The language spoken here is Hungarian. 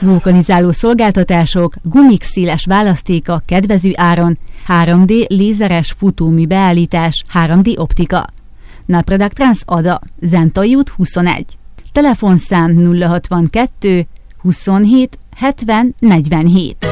Vulkanizáló szolgáltatások, gumik széles választéka kedvező áron, 3D lézeres futómű beállítás, 3D optika. Napradak Trans Ada, Zentai út 21. Telefonszám 062 27 70 47.